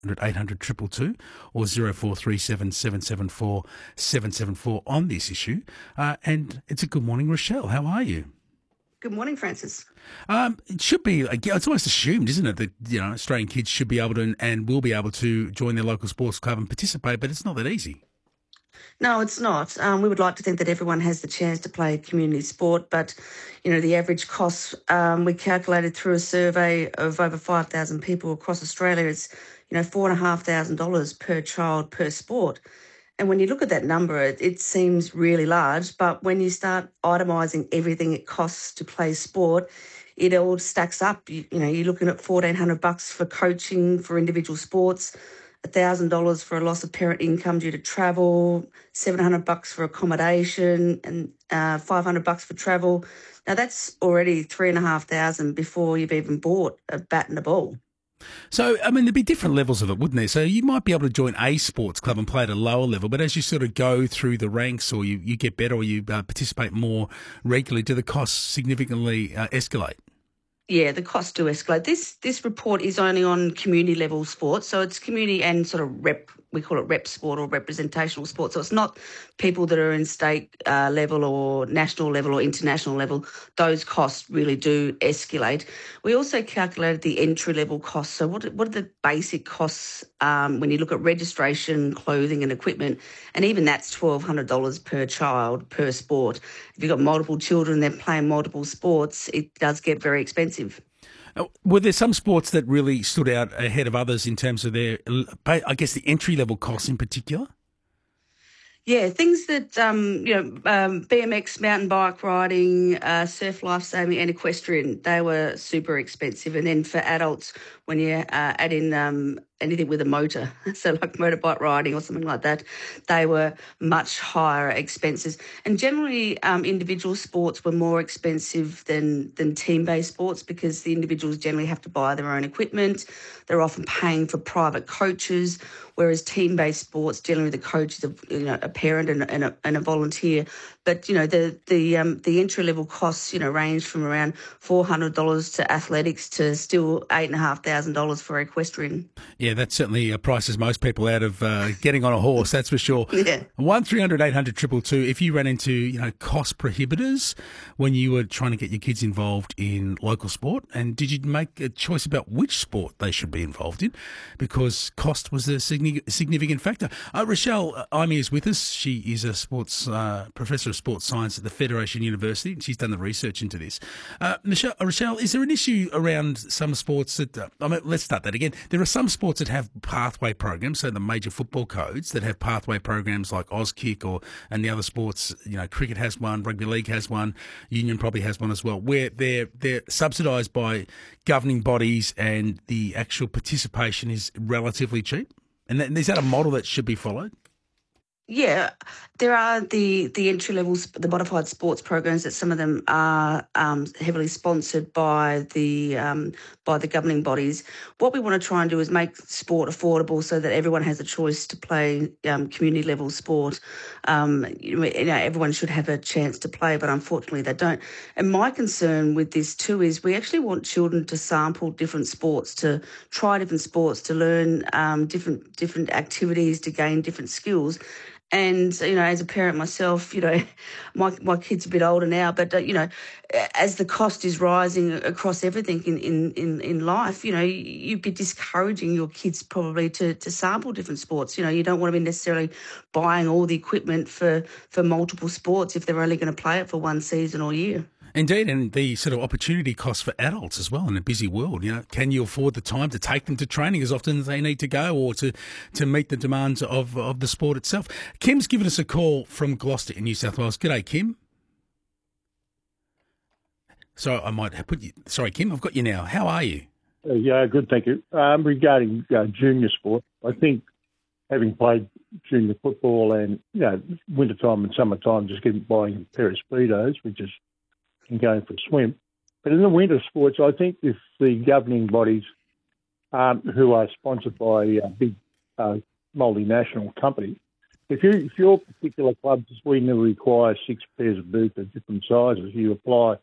800 222 or 0437 774 774 on this issue. And it's a good morning, Rochelle. How are you? Good morning, Francis. It should be, it's almost assumed, isn't it, that, Australian kids should be able to and will be able to join their local sports club and participate, but it's not that easy. No, it's not. We would like to think that everyone has the chance to play community sport, but, the average cost, we calculated through a survey of over 5,000 people across Australia, it's, $4,500 per child per sport. And when you look at that number, it seems really large, but when you start itemising everything it costs to play sport, it all stacks up. You're looking at $1,400 for coaching for individual sports, $1,000 for a loss of parent income due to travel, $700 for accommodation, and $500 for travel. Now that's already $3,500 before you've even bought a bat and a ball. So, there'd be different levels of it, wouldn't there? So you might be able to join a sports club and play at a lower level, but as you sort of go through the ranks or you get better or you participate more regularly, do the costs significantly escalate? Yeah, the costs do escalate. This report is only on community level sports, so it's community and sort of we call it rep sport or representational sport. So it's not people that are in state level or national level or international level. Those costs really do escalate. We also calculated the entry level costs. So what are the basic costs when you look at registration, clothing and equipment? And even that's $1,200 per child per sport. If you've got multiple children, they're playing multiple sports, it does get very expensive. Were there some sports that really stood out ahead of others in terms of their, I guess, the entry-level costs in particular? Yeah, things that, BMX, mountain bike riding, surf lifesaving and equestrian, they were super expensive. And then for adults, when you add in anything with a motor, so like motorbike riding or something like that, they were much higher expenses. And generally, individual sports were more expensive than team-based sports because the individuals generally have to buy their own equipment. They're often paying for private coaches, whereas team-based sports, generally the coach is a parent and a volunteer. But, the entry-level costs, range from around $400 to athletics to still $8,500 for equestrian. Yeah, that certainly prices most people out of getting on a horse, that's for sure. Yeah. 1300 800 222, if you ran into, cost prohibitors when you were trying to get your kids involved in local sport, and did you make a choice about which sport they should be involved in? Because cost was a significant factor. Rochelle Imey is with us. She is a sports professor of sports science at the Federation University. She's done the research into this. Rochelle, is there an issue around some sports that, let's start that again. There are some sports that have pathway programs, so the major football codes that have pathway programs like Auskick and the other sports, cricket has one, rugby league has one, Union probably has one as well, where they're subsidised by governing bodies and the actual participation is relatively cheap. And is that a model that should be followed? Yeah, there are the entry levels, the modified sports programs that some of them are heavily sponsored by the governing bodies. What we want to try and do is make sport affordable so that everyone has a choice to play community level sport. Everyone should have a chance to play, but unfortunately they don't. And my concern with this too is we actually want children to sample different sports, to try different sports, to learn different activities, to gain different skills. And, as a parent myself, my kid's a bit older now, but, as the cost is rising across everything in life, you'd be discouraging your kids probably to sample different sports. You don't want to be necessarily buying all the equipment for multiple sports if they're only going to play it for one season or year. Indeed, and the sort of opportunity cost for adults as well in a busy world. Can you afford the time to take them to training as often as they need to go, or to meet the demands of the sport itself? Kim's given us a call from Gloucester in New South Wales. G'day, Kim. So I might have put you. Sorry, Kim, I've got you now. How are you? Yeah, good, thank you. Regarding junior sport, I think having played junior football and wintertime and summertime, just buying a pair of Speedos, which is and going for a swim. But in the winter sports, I think if the governing bodies who are sponsored by big multinational companies, if your particular club we require 6 pairs of boots of different sizes, you apply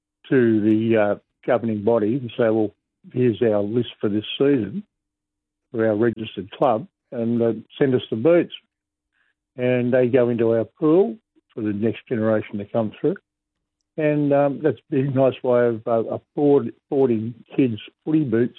to the governing body and say, well, here's our list for this season. for our registered club and send us the boots. And they go into our pool for the next generation to come through. And that's a nice way of affording kids footy boots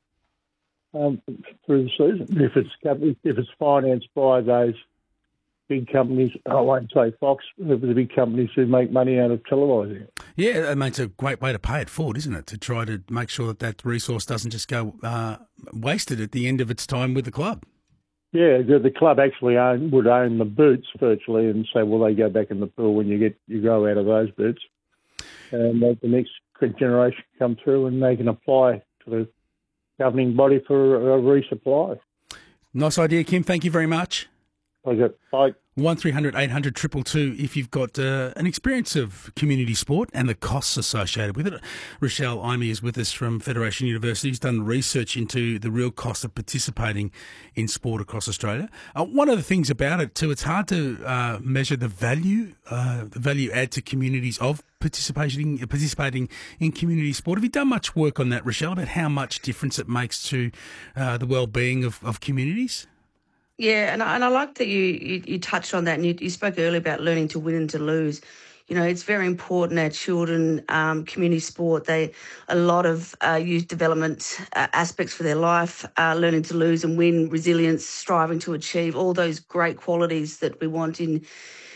through the season. If it's financed by those big companies, I won't say Fox, but the big companies who make money out of televising it. Yeah, I mean, it's a great way to pay it forward, isn't it? To try to make sure that resource doesn't just go wasted at the end of its time with the club. Yeah, the club actually would own the boots virtually and say, well, they go back in the pool when you grow out of those boots. And the next generation come through and they can apply to the governing body for a resupply. Nice idea, Kim. Thank you very much. Okay, bye. 1300 800 222 if you've got an experience of community sport and the costs associated with it. Rochelle Imey is with us from Federation University. He's done research into the real cost of participating in sport across Australia. One of the things about it too, it's hard to measure the value add to communities of participating in community sport. Have you done much work on that, Rochelle, about how much difference it makes to the well-being of communities? Yeah, and I like that you touched on that, and you spoke earlier about learning to win and to lose. You know, it's very important our children, community sport, a lot of youth development aspects for their life, learning to lose and win, resilience, striving to achieve, all those great qualities that we want in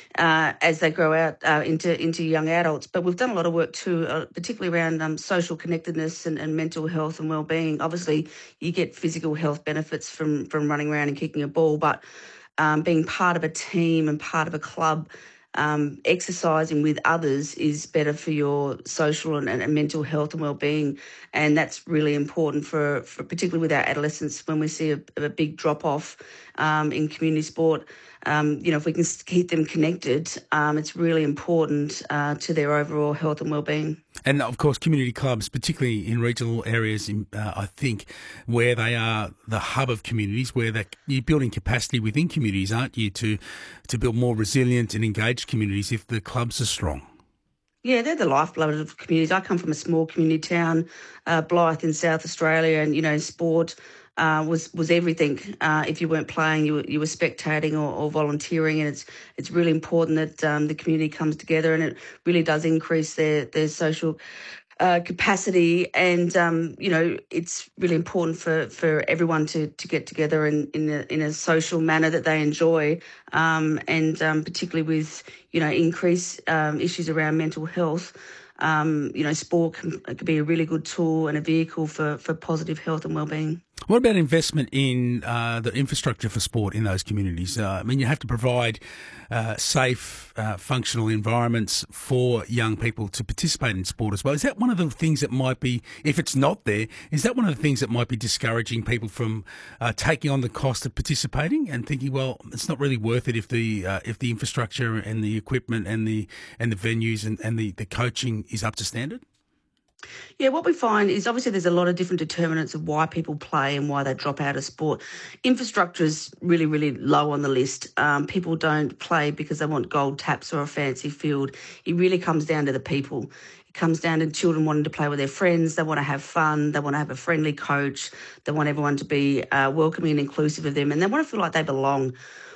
as they grow out into young adults. But we've done a lot of work too, particularly around social connectedness and mental health and well-being. Obviously, you get physical health benefits from running around and kicking a ball, but being part of a team and part of a club, exercising with others is better for your social and mental health and well-being. And that's really important for particularly with our adolescents when we see a big drop-off in community sport. If we can keep them connected, it's really important to their overall health and well-being. And, of course, community clubs, particularly in regional areas, I think, where they are the hub of communities, where you're building capacity within communities, aren't you, to build more resilient and engaged communities if the clubs are strong? Yeah, they're the lifeblood of communities. I come from a small community town, Blyth in South Australia, and, sport was everything. If you weren't playing, you were spectating or volunteering, and it's really important that the community comes together, and it really does increase their social capacity. And it's really important for everyone to get together in a social manner that they enjoy, and particularly with increased issues around mental health. Sport can be a really good tool and a vehicle for positive health and well-being. What about investment in the infrastructure for sport in those communities? You have to provide safe, functional environments for young people to participate in sport as well. Is that one of the things that might be, if it's not there, is that one of the things that might be discouraging people from taking on the cost of participating and thinking, well, it's not really worth it if the infrastructure and the equipment and the venues and the coaching is up to standard? Yeah, what we find is obviously there's a lot of different determinants of why people play and why they drop out of sport. Infrastructure is really, really low on the list. People don't play because they want gold taps or a fancy field. It really comes down to the people. It comes down to children wanting to play with their friends. They want to have fun. They want to have a friendly coach. They want everyone to be welcoming and inclusive of them, and they want to feel like they belong.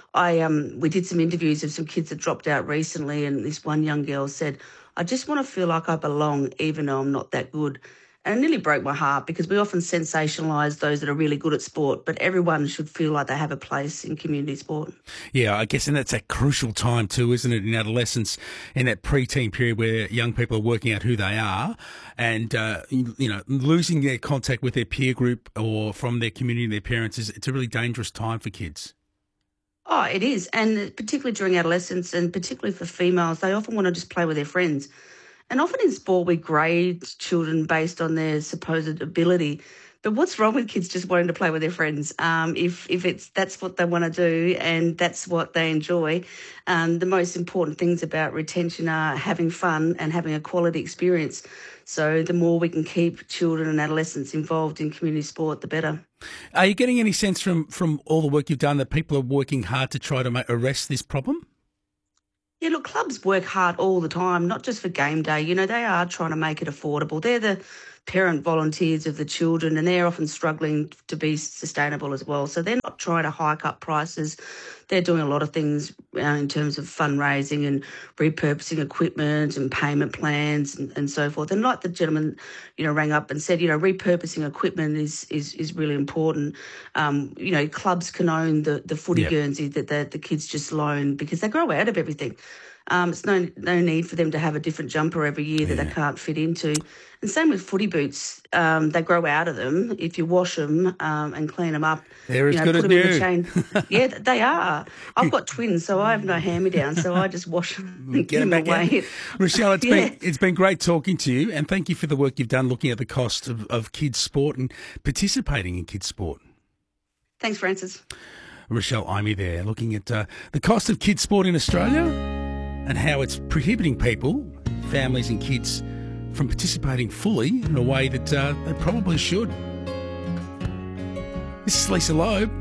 We did some interviews of some kids that dropped out recently, and this one young girl said, I just want to feel like I belong even though I'm not that good. And it nearly broke my heart because we often sensationalise those that are really good at sport, but everyone should feel like they have a place in community sport. Yeah, I guess, and that's a crucial time too, isn't it, in adolescence, in that pre-teen period where young people are working out who they are and, losing their contact with their peer group or from their community and their parents, it's a really dangerous time for kids. Oh, it is. And particularly during adolescence and particularly for females, they often want to just play with their friends. And often in sport, we grade children based on their supposed ability. But what's wrong with kids just wanting to play with their friends? If that's what they want to do and that's what they enjoy, the most important things about retention are having fun and having a quality experience. So the more we can keep children and adolescents involved in community sport, the better. Are you getting any sense from all the work you've done that people are working hard to try to arrest this problem? Yeah, look, clubs work hard all the time, not just for game day. They are trying to make it affordable. They're parent volunteers of the children, and they're often struggling to be sustainable as well. So they're not trying to hike up prices. They're doing a lot of things in terms of fundraising and repurposing equipment and payment plans and so forth. And like the gentleman, rang up and said, repurposing equipment is really important. Clubs can own the footy Guernsey that the kids just loan because they grow out of everything. It's no need for them to have a different jumper every year that they can't fit into. And same with footy boots. They grow out of them. If you wash them and clean them up, they're as good put as them in new. the chain. Yeah, they are. I've got twins, so I have no hand-me-down, so I just wash them and give them away. Rochelle, it's been great talking to you, and thank you for the work you've done looking at the cost of kids' sport and participating in kids' sport. Thanks, Francis. Rochelle Imey there, looking at the cost of kids' sport in Australia and how it's prohibiting people, families and kids, from participating fully in a way that they probably should. This is Lisa Loeb.